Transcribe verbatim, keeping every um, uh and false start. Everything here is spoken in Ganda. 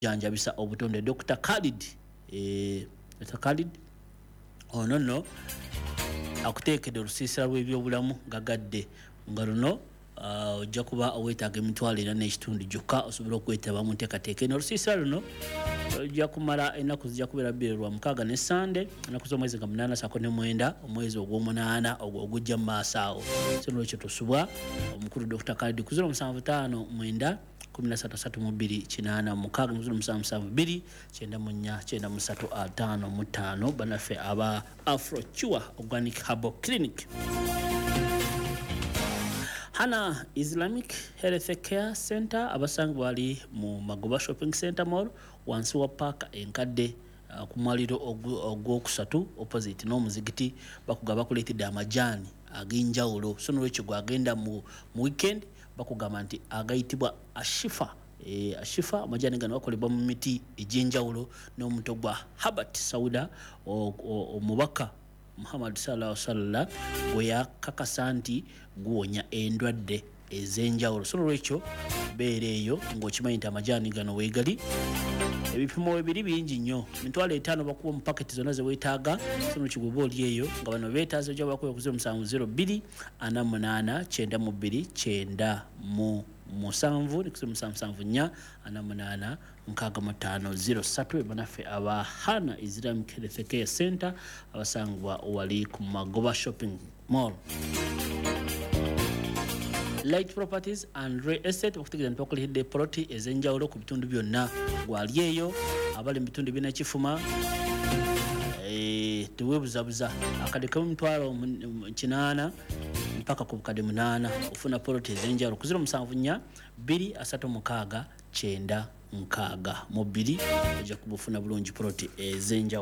janjabisa obutonde Doctor Khalid eh Doctor Khalid ono no akutekedde olusiisira lw'ebyobulamu gagadde nga luno ojja kuba owetaaga emitwalo ena n'ekitundu gyokka osobola okwetaba mu nteekateeka eno. Olusiisira luno ojja kumala ennaku zijja kubeera bbiri lwa mukaaga ne Sande ennaku z'omwezi nga munaana ssaako ne mwenda omwezi ogw'omunaana ogujja mu maaso awo. So nolwekyo tusubwa omukulu Doctor Khalid ku ziro musanvu ttaano mwenda kumi na ssatu asatu mu bbiri kinaana mukaaga mu ziro musanvu musanvu bbiri kyenda mu nnya kyenda mu ssatu ataano mu ttaano bannaffe aba Afro Cure Organic Herbal Clinic. Hana Islamic Health Care Center abasanga bali mu Magoba Shopping Center Mall wansi wa park enkadde uh, ku mwaliro ogwokusatu opposite n'omuzigiti bakugaba kuleetedde amajaani ag'enjawulo. So nolwekyo gwagenda mu, mu weekend bakugamba nti agayitibwa ashifa e, ashifa amajaani gano gakolebwa mu miti egy'enjawulo n'omuto gwa Herbert Sauda omubaka Muhammad sallallahu alaihi wasallam bwe yakakasa nti guwonya endwadde ez'enjawulo. So lwekyo beera eyo ng'okimanyi nti amajaani gano weegali ebipimo ebiri bingi nnyo emitwalo etaano bakuba mu paketi zonna ze weetaaga. So lwekyo bw'oba oli eyo nga bano beetaaze ojja bakuba ku ziro musanvu ziro bbiri ana munaana kyenda mu bbiri kyenda mu musanvu ne ku ziro musanvu musanvu nnya ana munaana nkaaga mu ttaano ziro ssatu banaffe aba Hana Islamic Health Care Center abasangibwa wali ku Magoba Shopping Mall. Light Properties and Real Estate okutegeeza nti bakulihidde poloti ez'enjawulo ku bitundu byonna gwali eyo abali mu bitundu bina kifuma eh tuwebuzabuza akade ka mutwalo kinaana mpaka ku bukade munaana ofuna poloti ez'enjawulo ku ziro musanvu nnya bbiri asatu mukaaga kyenda nkaaga mu bbiri ojja kubufuna bulungi poloti ez'enjawulo.